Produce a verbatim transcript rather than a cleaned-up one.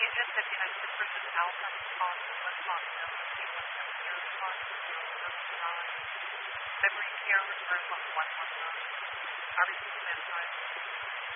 He just said he has to purchase Alpha responsible responsibility with the peer responsibility on every peer referral of one one nine. I received that time.